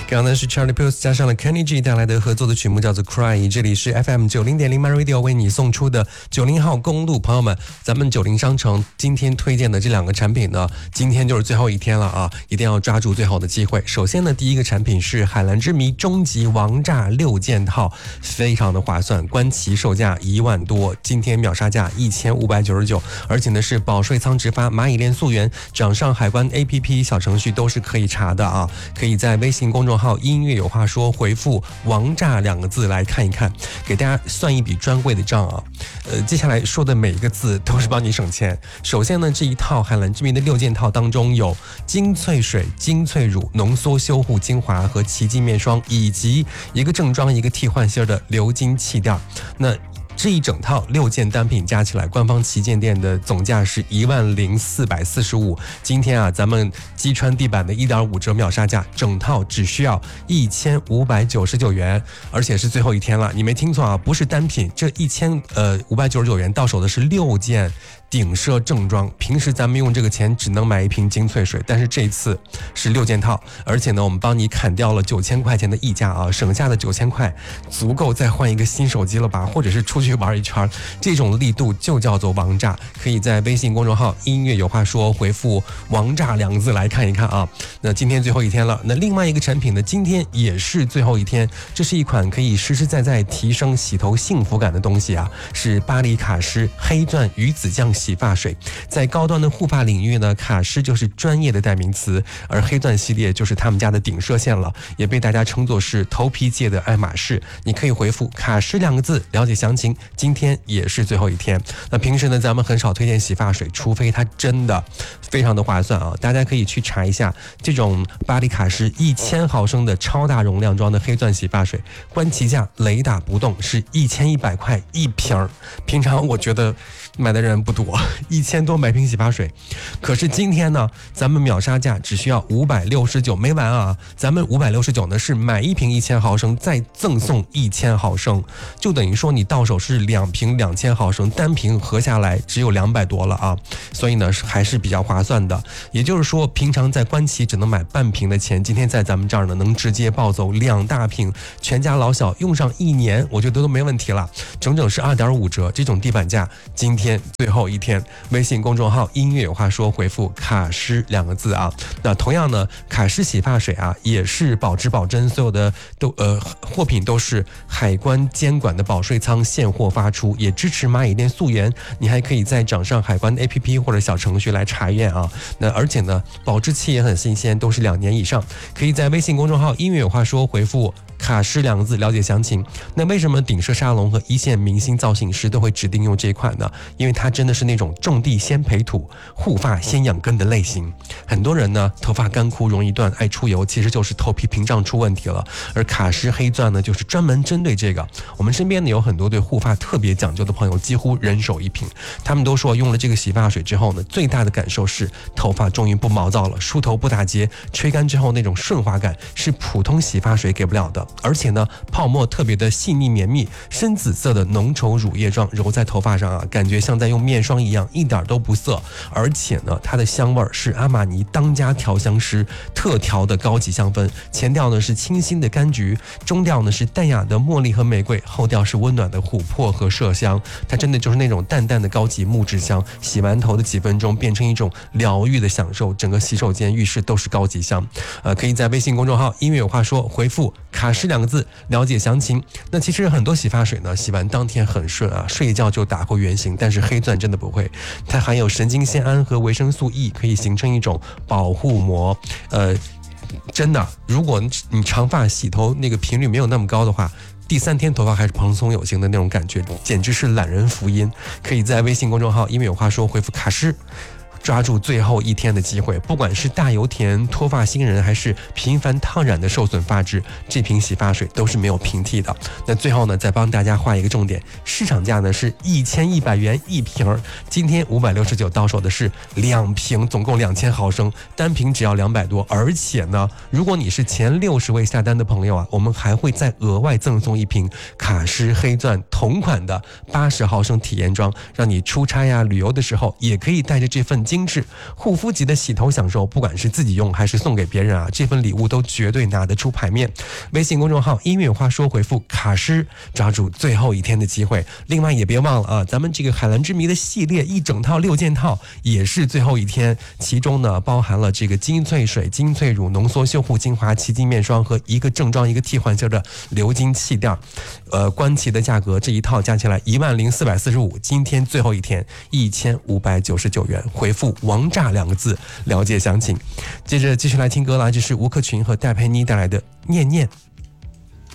刚才是 Charlie Puth 加上了 Kenny G 带来的合作的曲目，叫做 Cry。 这里是 FM 90.0 My Radio 为你送出的90号公路。朋友们，咱们90商城今天推荐的这两个产品呢，今天就是最后一天了啊，一定要抓住最后的机会。首先呢，第一个产品是海蓝之谜终极王炸6件套，非常的划算，官旗售价1万多，今天秒杀价1599，而且呢是保税仓直发，蚂蚁链溯源，掌上海关 APP 小程序都是可以查的啊，可以在微信公众号音乐有话说回复王炸2个字来看一看，给大家算一笔专柜的账啊。接下来说的每一个字都是帮你省钱。首先呢，这一套海蓝之谜的6件套当中有精粹水、精粹乳、浓缩修护精华和奇迹面霜，以及一个正装一个替换芯的鎏金气垫。那这一整套6件单品加起来，官方旗舰店的总价是10445。今天啊，咱们击穿地板的1.5折秒杀价，整套只需要1599元，而且是最后一天了。你没听错啊，不是单品，这1599元到手的是6件顶奢正装。平时咱们用这个钱只能买一瓶精粹水，但是这一次是6件套，而且呢，我们帮你砍掉了9000块钱的溢价啊，省下的9000块足够再换一个新手机了吧，或者是出去玩一圈，这种力度就叫做王炸。可以在微信公众号音乐有话说回复王炸2个字来看一看啊。那今天最后一天了，那另外一个产品呢，今天也是最后一天，这是一款可以实实在在提升洗头幸福感的东西啊，是巴黎卡诗黑钻鱼子酱洗发水。在高端的护发领域呢，卡诗就是专业的代名词，而黑钻系列就是他们家的顶奢线了，也被大家称作是头皮界的爱马仕。你可以回复卡诗2个字了解详情，今天也是最后一天。那平时呢，咱们很少推荐洗发水，除非它真的非常的划算啊，大家可以去查一下这种巴黎卡诗1000毫升的超大容量装的黑钻洗发水，官旗价雷打不动，是1100块一瓶。平常我觉得买的人不多，1000多买瓶洗发水，可是今天呢，咱们秒杀价只需要569，没完啊！咱们569呢是买一瓶1000毫升再赠送1000毫升，就等于说你到手是2瓶2000毫升，单瓶合下来只有200多了啊，所以呢还是比较划算的。也就是说，平常在官旗只能买半瓶的钱，今天在咱们这儿呢能直接抱走2大瓶，全家老小用上1年，我觉得都没问题了，整整是2.5折，这种地板价，今天最后一天。微信公众号音乐有话说回复卡诗2个字啊。那同样呢，卡诗洗发水啊也是保质保真，所有的货品都是海关监管的保税仓现货发出，也支持蚂蚁链溯源，你还可以在掌上海关 APP 或者小程序来查验啊。那而且呢，保质期也很新鲜，都是2年以上。可以在微信公众号音乐有话说回复卡诗2个字了解详情。那为什么顶奢沙龙和一线明星造型师都会指定用这款呢？因为它真的是那种种地先培土，护发先养根的类型。很多人呢头发干枯容易断，爱出油，其实就是头皮屏障出问题了。而卡诗黑钻呢，就是专门针对这个。我们身边呢有很多对护发特别讲究的朋友，几乎人手一瓶。他们都说用了这个洗发水之后呢，最大的感受是头发终于不毛躁了，梳头不打结，吹干之后那种顺滑感是普通洗发水给不了的。而且呢，泡沫特别的细腻绵密，深紫色的浓稠乳液状揉在头发上啊，感觉像在用面霜一样，一点都不涩。而且呢，它的香味是阿玛尼当家调香师特调的高级香氛，前调呢是清新的柑橘，中调呢是淡雅的茉莉和玫瑰，后调是温暖的琥珀和麝香。它真的就是那种淡淡的高级木质香，洗完头的几分钟变成一种疗愈的享受，整个洗手间浴室都是高级香。可以在微信公众号音乐有话说回复卡诗2个字了解详情。那其实很多洗发水呢，洗完当天很顺啊，睡一觉就打回原形，但是黑钻真的不会，它含有神经酰胺和维生素 E， 可以形成一种保护膜。真的，如果你长发洗头那个频率没有那么高的话，第3天头发还是蓬松有型的那种感觉，简直是懒人福音。可以在微信公众号音乐有话说回复卡诗，抓住最后一天的机会，不管是大油田、脱发新人，还是频繁烫染的受损发质，这瓶洗发水都是没有平替的。那最后呢，再帮大家画一个重点，市场价呢是1100元一瓶，今天569到手的是2瓶，总共2000毫升，单瓶只要200多。而且呢，如果你是前60位下单的朋友啊，我们还会再额外赠送一瓶卡诗黑钻同款的80毫升体验装，让你出差呀、旅游的时候也可以带着这份精致，护肤级的洗头享受，不管是自己用还是送给别人啊，这份礼物都绝对拿得出牌面。微信公众号音乐话说回复卡诗，抓住最后一天的机会。另外也别忘了啊，咱们这个海蓝之谜的系列一整套6件套也是最后一天，其中呢包含了这个精粹水、精粹乳、浓缩修护精华、奇迹面霜和一个正装一个替换销的流金气垫。官旗的价格这一套加起来10445，今天最后一天1599元，回复王炸2个字了解详情。接着继续来听歌啦，这是吴克群和戴佩妮带来的念念。